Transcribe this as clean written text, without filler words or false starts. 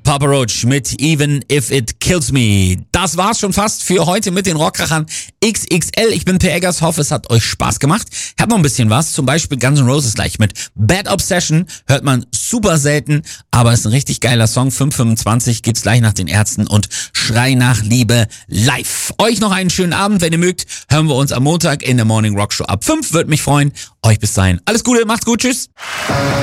Papa Roach mit Even If It Kills Me. Das war's schon fast für heute mit den Rockkrachern XXL. Ich bin Per Eggers, hoffe es hat euch Spaß gemacht. Ich hab noch ein bisschen was, zum Beispiel Guns N' Roses gleich mit Bad Obsession. Hört man super selten, aber ist ein richtig geiler Song. 5:25 geht's gleich nach den Ärzten und Schrei nach Liebe live. Euch noch einen schönen Abend, wenn ihr mögt. Hören wir uns am Montag in der Morning Rock Show ab 5. Würde mich freuen. Euch bis dahin alles Gute, macht's gut, tschüss.